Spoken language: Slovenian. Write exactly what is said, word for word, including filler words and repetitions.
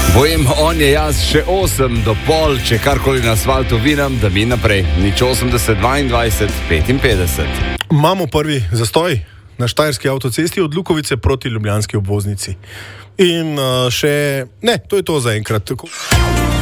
Bojim, on je jaz še osem do pol, če karkoli na asfaltu vidim, da mi naprej. Nič osemdeset, dvaindvajset, petinpetdeset. Imamo prvi zastoj na štajerski avtocesti od Lukovice proti ljubljanski obvoznici. In uh, še... Ne, to je to za enkrat.